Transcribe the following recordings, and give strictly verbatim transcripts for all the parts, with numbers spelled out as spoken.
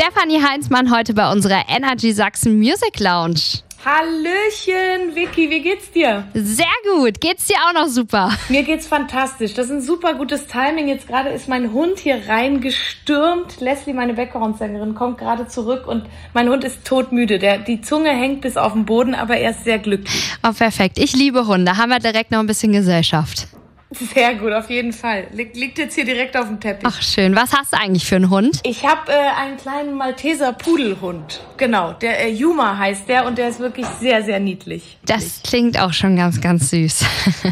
Stefanie Heinzmann heute bei unserer Energy Sachsen Music Lounge. Hallöchen, Vicky, wie geht's dir? Sehr gut, geht's dir auch noch super? Mir geht's fantastisch, das ist ein super gutes Timing. Jetzt gerade ist mein Hund hier reingestürmt. Leslie, meine Background-Sängerin, kommt gerade zurück und mein Hund ist todmüde. Der, die Zunge hängt bis auf den Boden, aber er ist sehr glücklich. Oh, perfekt, ich liebe Hunde, haben wir direkt noch ein bisschen Gesellschaft. Sehr gut, auf jeden Fall. Liegt, liegt jetzt hier direkt auf dem Teppich. Ach schön, was hast du eigentlich für einen Hund? Ich habe äh, einen kleinen Malteser Pudelhund. Genau, der äh, Yuma heißt der und der ist wirklich sehr, sehr niedlich. Das klingt auch schon ganz, ganz süß.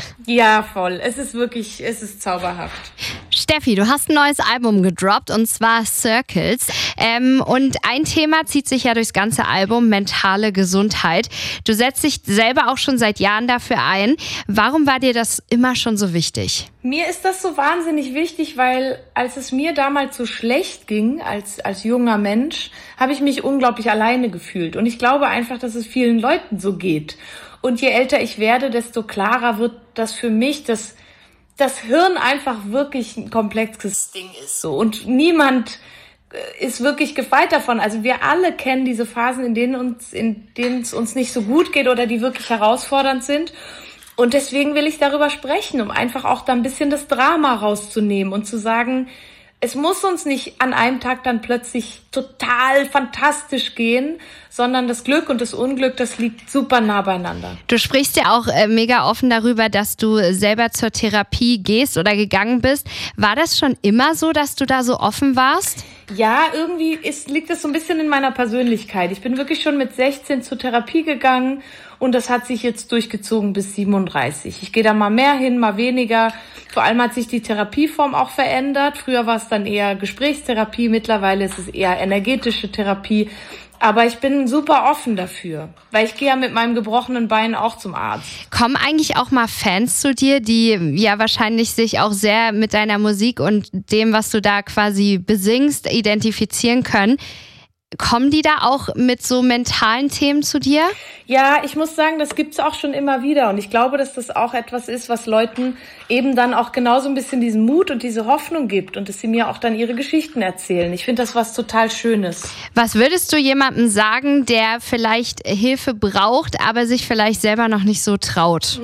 Ja, voll. Es ist wirklich, es ist zauberhaft. Steffi, du hast ein neues Album gedroppt und zwar Circles. Ähm, und ein Thema zieht sich ja durchs ganze Album, mentale Gesundheit. Du setzt dich selber auch schon seit Jahren dafür ein. Warum war dir das immer schon so wichtig? Mir ist das so wahnsinnig wichtig, weil als es mir damals so schlecht ging, als, als junger Mensch, habe ich mich unglaublich alleine gefühlt. Und ich glaube einfach, dass es vielen Leuten so geht. Und je älter ich werde, desto klarer wird das für mich, dass das Hirn einfach wirklich ein komplexes Ding ist. So. Und niemand ist wirklich gefeit davon. Also wir alle kennen diese Phasen, in denen uns, in denen es uns nicht so gut geht oder die wirklich herausfordernd sind. Und deswegen will ich darüber sprechen, um einfach auch da ein bisschen das Drama rauszunehmen und zu sagen, es muss uns nicht an einem Tag dann plötzlich total fantastisch gehen, sondern das Glück und das Unglück, das liegt super nah beieinander. Du sprichst ja auch äh, mega offen darüber, dass du selber zur Therapie gehst oder gegangen bist. War das schon immer so, dass du da so offen warst? Ja, irgendwie ist, liegt das so ein bisschen in meiner Persönlichkeit. Ich bin wirklich schon mit sechzehn zur Therapie gegangen und das hat sich jetzt durchgezogen bis siebenunddreißig. Ich gehe da mal mehr hin, mal weniger. Vor allem hat sich die Therapieform auch verändert. Früher war es dann eher Gesprächstherapie, mittlerweile ist es eher energetische Therapie. Aber ich bin super offen dafür, weil ich gehe ja mit meinem gebrochenen Bein auch zum Arzt. Kommen eigentlich auch mal Fans zu dir, die ja wahrscheinlich sich auch sehr mit deiner Musik und dem, was du da quasi besingst, identifizieren können? Kommen die da auch mit so mentalen Themen zu dir? Ja, ich muss sagen, das gibt's auch schon immer wieder. Und ich glaube, dass das auch etwas ist, was Leuten eben dann auch genauso ein bisschen diesen Mut und diese Hoffnung gibt und dass sie mir auch dann ihre Geschichten erzählen. Ich finde das was total Schönes. Was würdest du jemandem sagen, der vielleicht Hilfe braucht, aber sich vielleicht selber noch nicht so traut?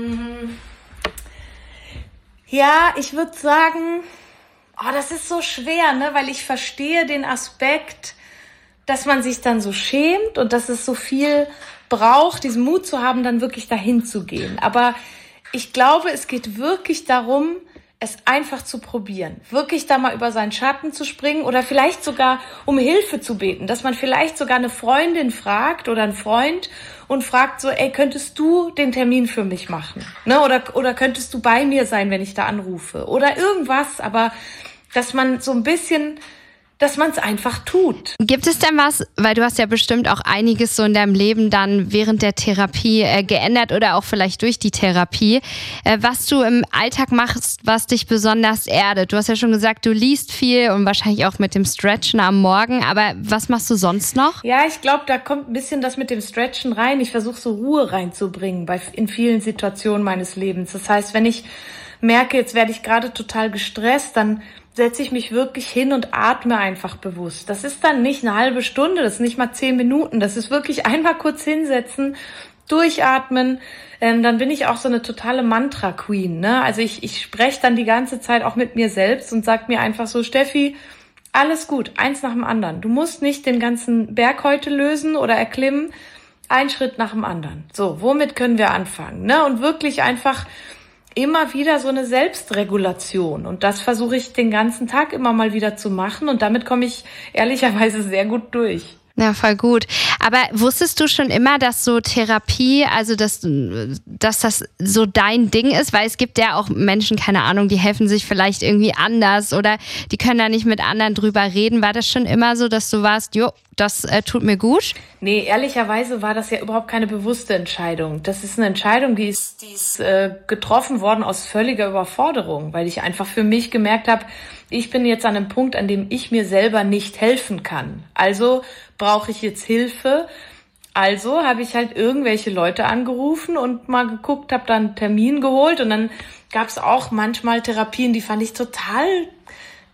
Ja, ich würde sagen, oh, das ist so schwer, ne, weil ich verstehe den Aspekt, dass man sich dann so schämt und dass es so viel braucht, diesen Mut zu haben, dann wirklich dahin zu gehen. Aber ich glaube, es geht wirklich darum, es einfach zu probieren. Wirklich da mal über seinen Schatten zu springen oder vielleicht sogar um Hilfe zu beten. Dass man vielleicht sogar eine Freundin fragt oder einen Freund und fragt so, ey, könntest du den Termin für mich machen? Ne? Oder, oder könntest du bei mir sein, wenn ich da anrufe? Oder irgendwas, aber dass man so ein bisschen... dass man es einfach tut. Gibt es denn was, weil du hast ja bestimmt auch einiges so in deinem Leben dann während der Therapie äh, geändert oder auch vielleicht durch die Therapie, äh, was du im Alltag machst, was dich besonders erdet? Du hast ja schon gesagt, du liest viel und wahrscheinlich auch mit dem Stretchen am Morgen, aber was machst du sonst noch? Ja, ich glaube, da kommt ein bisschen das mit dem Stretchen rein. Ich versuche so Ruhe reinzubringen bei, in vielen Situationen meines Lebens. Das heißt, wenn ich merke, jetzt werde ich gerade total gestresst, dann setze ich mich wirklich hin und atme einfach bewusst. Das ist dann nicht eine halbe Stunde, das ist nicht mal zehn Minuten, das ist wirklich einmal kurz hinsetzen, durchatmen. Ähm, dann bin ich auch so eine totale Mantra-Queen, ne? Also ich, ich spreche dann die ganze Zeit auch mit mir selbst und sage mir einfach so, Steffi, alles gut, eins nach dem anderen. Du musst nicht den ganzen Berg heute lösen oder erklimmen, ein Schritt nach dem anderen. So, womit können wir anfangen, ne? Und wirklich einfach immer wieder so eine Selbstregulation. Und das versuche ich den ganzen Tag immer mal wieder zu machen. Und damit komme ich ehrlicherweise sehr gut durch. Ja, voll gut. Aber wusstest du schon immer, dass so Therapie, also dass, dass das so dein Ding ist? Weil es gibt ja auch Menschen, keine Ahnung, die helfen sich vielleicht irgendwie anders oder die können da nicht mit anderen drüber reden. War das schon immer so, dass du warst, jo, das äh, tut mir gut? Nee, ehrlicherweise war das ja überhaupt keine bewusste Entscheidung. Das ist eine Entscheidung, die ist, die ist äh, getroffen worden aus völliger Überforderung, weil ich einfach für mich gemerkt habe, ich bin jetzt an einem Punkt, an dem ich mir selber nicht helfen kann. Also brauche ich jetzt Hilfe. Also habe ich halt irgendwelche Leute angerufen und mal geguckt, habe dann einen Termin geholt und dann gab es auch manchmal Therapien, die fand ich total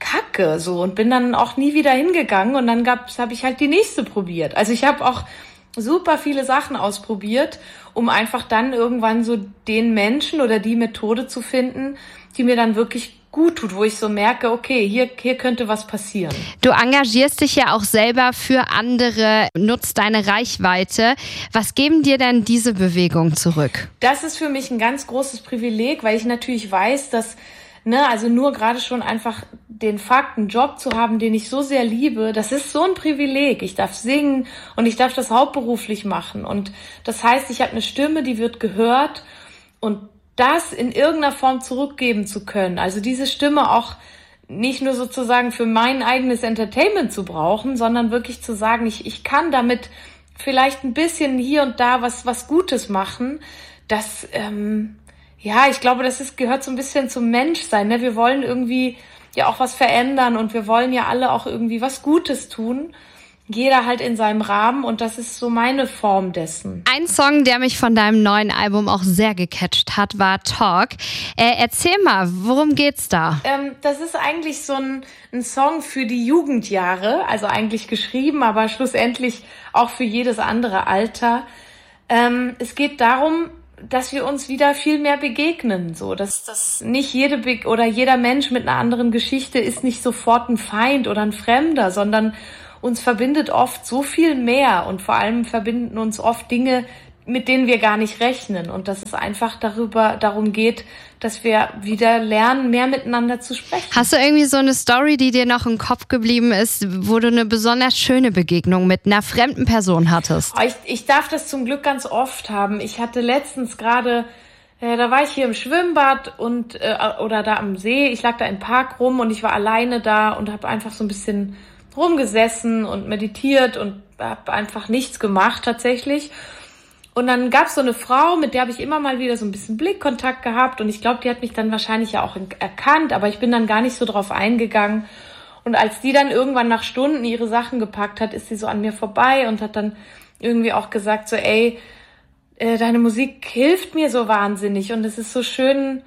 Kacke, so, und bin dann auch nie wieder hingegangen und dann gab's, habe ich halt die nächste probiert. Also ich habe auch super viele Sachen ausprobiert, um einfach dann irgendwann so den Menschen oder die Methode zu finden, die mir dann wirklich gut tut, wo ich so merke, okay, hier, hier könnte was passieren. Du engagierst dich ja auch selber für andere, nutzt deine Reichweite. Was geben dir denn diese Bewegung zurück? Das ist für mich ein ganz großes Privileg, weil ich natürlich weiß, dass Ne, also nur gerade schon einfach den Fakt, einen Job zu haben, den ich so sehr liebe, das ist so ein Privileg. Ich darf singen und ich darf das hauptberuflich machen. Und das heißt, ich habe eine Stimme, die wird gehört, und das in irgendeiner Form zurückgeben zu können. Also diese Stimme auch nicht nur sozusagen für mein eigenes Entertainment zu brauchen, sondern wirklich zu sagen, ich, ich kann damit vielleicht ein bisschen hier und da was, was Gutes machen. Das, ähm, Ja, ich glaube, das ist, gehört so ein bisschen zum Menschsein. Ne? Wir wollen irgendwie ja auch was verändern und wir wollen ja alle auch irgendwie was Gutes tun. Jeder halt in seinem Rahmen, und das ist so meine Form dessen. Ein Song, der mich von deinem neuen Album auch sehr gecatcht hat, war Talk. Äh, erzähl mal, worum geht's da? Ähm, das ist eigentlich so ein, ein Song für die Jugendjahre, also eigentlich geschrieben, aber schlussendlich auch für jedes andere Alter. Ähm, es geht darum, dass wir uns wieder viel mehr begegnen, so, dass das nicht jede Be- oder jeder Mensch mit einer anderen Geschichte ist nicht sofort ein Feind oder ein Fremder, sondern uns verbindet oft so viel mehr, und vor allem verbinden uns oft Dinge, mit denen wir gar nicht rechnen, und dass es einfach darüber darum geht, dass wir wieder lernen, mehr miteinander zu sprechen. Hast du irgendwie so eine Story, die dir noch im Kopf geblieben ist, wo du eine besonders schöne Begegnung mit einer fremden Person hattest? Ich, ich darf das zum Glück ganz oft haben. Ich hatte letztens gerade, äh, da war ich hier im Schwimmbad und äh, oder da am See. Ich lag da im Park rum und ich war alleine da und habe einfach so ein bisschen rumgesessen und meditiert und habe einfach nichts gemacht tatsächlich. Und dann gab es so eine Frau, mit der habe ich immer mal wieder so ein bisschen Blickkontakt gehabt, und ich glaube, die hat mich dann wahrscheinlich ja auch erkannt, aber ich bin dann gar nicht so drauf eingegangen. Und als die dann irgendwann nach Stunden ihre Sachen gepackt hat, ist sie so an mir vorbei und hat dann irgendwie auch gesagt so, ey, äh, deine Musik hilft mir so wahnsinnig und es ist so schön,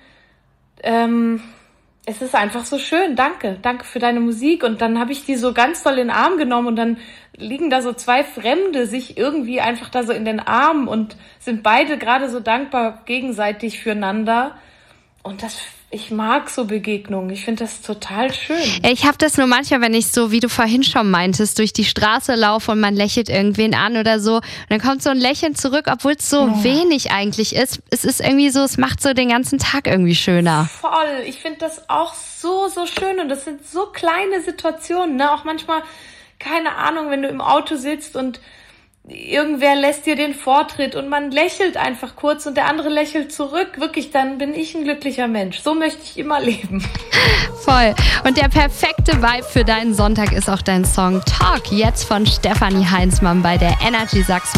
ähm, es ist einfach so schön, danke, danke für deine Musik. Und dann habe ich die so ganz doll in den Arm genommen und dann liegen da so zwei Fremde sich irgendwie einfach da so in den Armen und sind beide gerade so dankbar gegenseitig füreinander. Und das, ich mag so Begegnungen, ich finde das total schön. Ich habe das nur manchmal, wenn ich so, wie du vorhin schon meintest, durch die Straße laufe und man lächelt irgendwen an oder so, und dann kommt so ein Lächeln zurück, obwohl es so oh. wenig eigentlich ist. Es ist irgendwie so, es macht so den ganzen Tag irgendwie schöner. Voll, ich finde das auch so, so schön, und das sind so kleine Situationen, ne? Auch manchmal, keine Ahnung, wenn du im Auto sitzt und irgendwer lässt dir den Vortritt und man lächelt einfach kurz und der andere lächelt zurück. Wirklich, dann bin ich ein glücklicher Mensch. So möchte ich immer leben. Voll. Und der perfekte Vibe für deinen Sonntag ist auch dein Song Talk, jetzt von Stefanie Heinzmann bei der Energy Sachsen.